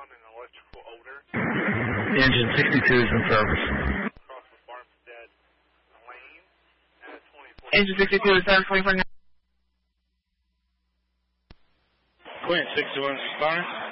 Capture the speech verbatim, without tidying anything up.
Engine sixty-two is in service. Engine sixty-two is service twenty-four. Quint sixty-one is responding.